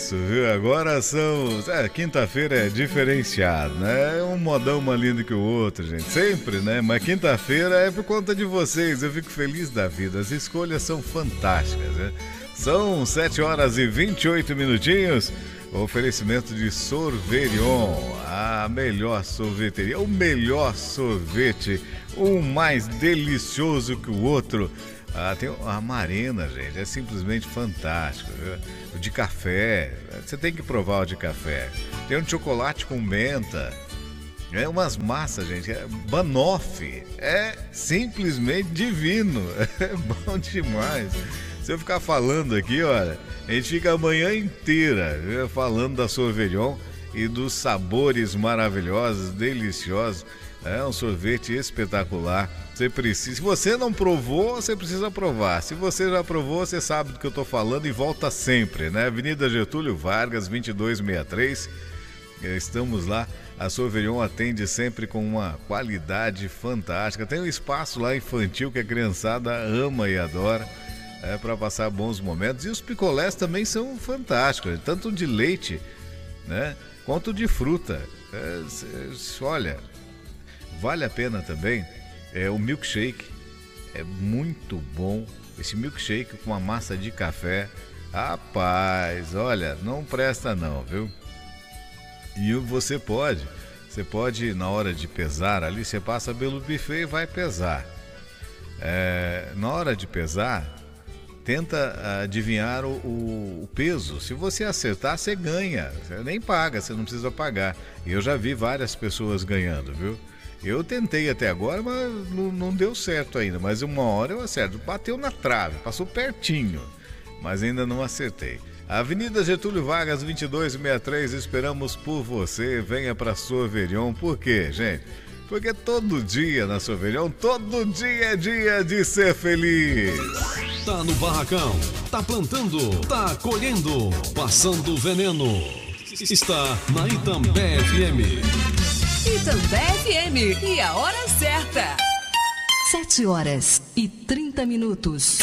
isso, viu? Agora são... quinta-feira é diferenciado, né? É um modão mais lindo que o outro, gente. Sempre, né? Mas quinta-feira é por conta de vocês. Eu fico feliz da vida. As escolhas são fantásticas, né? São 7 horas e 28 minutinhos. Oferecimento de Sorverion, a melhor sorveteria, o melhor sorvete, um mais delicioso que o outro. Tem a Marena, gente, é simplesmente fantástico, viu? O de café, você tem que provar o de café. Tem um de chocolate com menta, umas massas, gente, banoffee, é simplesmente divino, é bom demais. Se eu ficar falando aqui, olha, a gente fica a manhã inteira, viu, falando da Sorverion e dos sabores maravilhosos, deliciosos. É um sorvete espetacular. Você precisa. Se você não provou, você precisa provar. Se você já provou, você sabe do que eu estou falando e volta sempre, né? Avenida Getúlio Vargas, 2263. Estamos lá. A Sorverion atende sempre com uma qualidade fantástica. Tem um espaço lá infantil que a criançada ama e adora. Para passar bons momentos. E os picolés também são fantásticos, tanto de leite, né, quanto de fruta. Olha, vale a pena também. O milkshake é muito bom. Esse milkshake com a massa de café, rapaz, olha, não presta não, viu? E você pode na hora de pesar ali, você passa pelo buffet e vai pesar. Na hora de pesar, tenta adivinhar o peso. Se você acertar, você ganha. Você nem paga, você não precisa pagar. E eu já vi várias pessoas ganhando, viu? Eu tentei até agora, mas não deu certo ainda. Mas uma hora eu acerto. Bateu na trave, passou pertinho, mas ainda não acertei. Avenida Getúlio Vargas, 2263, esperamos por você. Venha para Sorverion. Por quê, gente? Porque todo dia na Sorverion, todo dia é dia de ser feliz. Tá no barracão, tá plantando, tá colhendo, passando veneno. Está na Itambé FM. Itambé FM, e a hora certa. 7 horas e 30 minutos.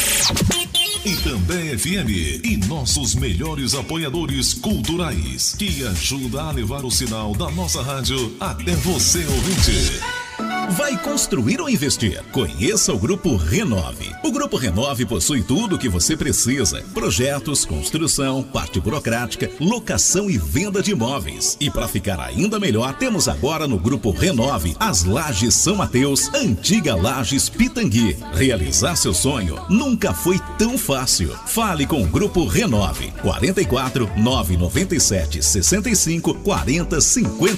Itambé FM e nossos melhores apoiadores culturais, que ajuda a levar o sinal da nossa rádio até você, ouvinte. Vai construir ou investir? Conheça o Grupo Renove. O Grupo Renove possui tudo o que você precisa: projetos, construção, parte burocrática, locação e venda de imóveis. E para ficar ainda melhor, temos agora no Grupo Renove as Lajes São Mateus, antiga Lajes Pitangui. Realizar seu sonho nunca foi tão fácil. Fale com o Grupo Renove. 44 997 65 40 50.